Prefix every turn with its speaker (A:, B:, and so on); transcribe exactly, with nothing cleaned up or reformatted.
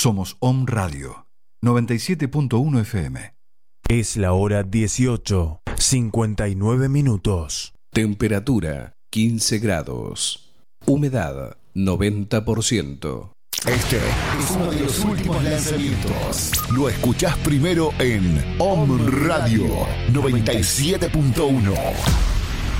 A: Somos Om Radio, noventa y siete punto uno F M.
B: Es la hora dieciocho, cincuenta y nueve minutos.
C: Temperatura quince grados. Humedad noventa por ciento.
D: Este es uno de los últimos lanzamientos. Lo escuchás primero en Om Radio noventa y siete punto uno.